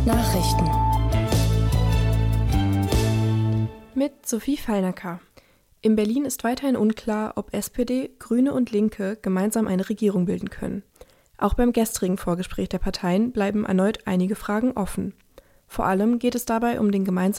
Nachrichten mit Sophie Fallnacker. In Berlin ist weiterhin unklar, ob SPD, Grüne und Linke gemeinsam eine Regierung bilden können. Auch beim gestrigen Vorgespräch der Parteien bleiben erneut einige Fragen offen. Vor allem geht es dabei um den gemeinsamen